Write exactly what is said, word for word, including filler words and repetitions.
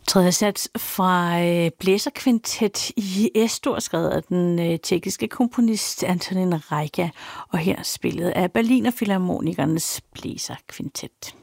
Tredje sats fra blæserkvintet i Es-dur, skrevet af den tjekkiske komponist Antonín Rejka, og her spillet af Berliner Filharmonikernes blæserkvintet.